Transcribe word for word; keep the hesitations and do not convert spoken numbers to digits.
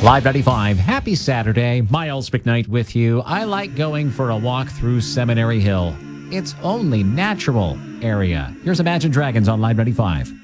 Live ninety-five, happy Saturday. Miles McKnight with you. I like going for a walk through Seminary Hill. It's only natural area. Here's Imagine Dragons on Live ninety-five.